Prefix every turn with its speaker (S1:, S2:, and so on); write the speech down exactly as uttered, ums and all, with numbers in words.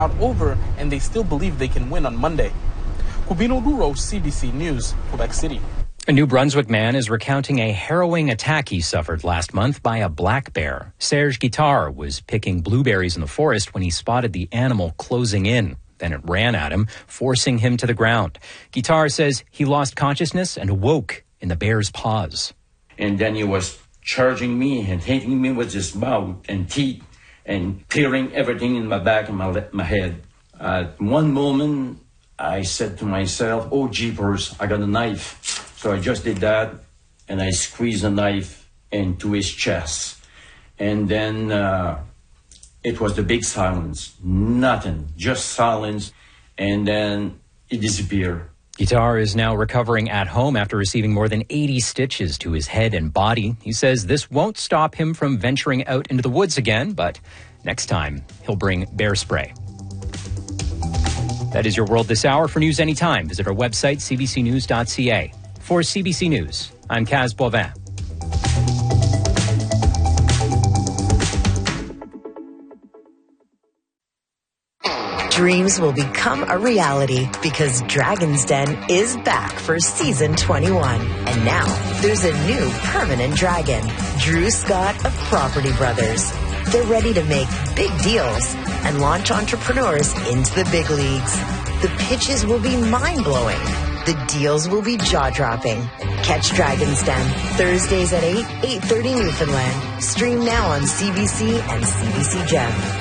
S1: over, and they still believe they can win on Monday. Cubino Duro, C B C News, Quebec City.
S2: A New Brunswick man is recounting a harrowing attack he suffered last month by a black bear. Serge Guitar was picking blueberries in the forest when he spotted the animal closing in. Then it ran at him, forcing him to the ground. Guitar says he lost consciousness and awoke in the bear's paws.
S3: And then he was charging me and hitting me with his mouth and teeth and clearing everything in my back and my, my head. At one moment, I said to myself, oh, jeepers, I got a knife. So I just did that, and I squeezed the knife into his chest. And then uh, it was the big silence. Nothing, just silence. And then it disappeared.
S2: Guitar is now recovering at home after receiving more than eighty stitches to his head and body. He says this won't stop him from venturing out into the woods again, but next time he'll bring bear spray. That is your world this hour. For news anytime, visit our website, c b c news dot c a. For C B C News, I'm Kaz Boivin.
S4: Dreams will become a reality because Dragon's Den is back for season twenty-one. And now there's a new permanent dragon, Drew Scott of Property Brothers. They're ready to make big deals and launch entrepreneurs into the big leagues. The pitches will be mind-blowing. The deals will be jaw-dropping. Catch Dragon's Den Thursdays at eight, eight thirty Newfoundland. Stream now on C B C and C B C Gem.